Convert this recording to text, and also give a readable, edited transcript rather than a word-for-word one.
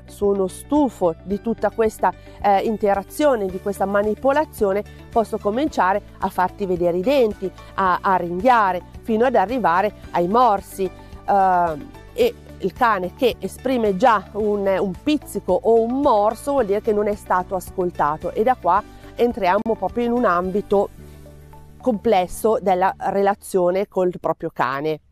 sono stufo di tutta questa interazione, di questa manipolazione, posso cominciare a farti vedere i denti, a ringhiare, fino ad arrivare ai morsi. E il cane che esprime già un pizzico o un morso vuol dire che non è stato ascoltato, e da qua entriamo proprio in un ambito complesso della relazione col proprio cane.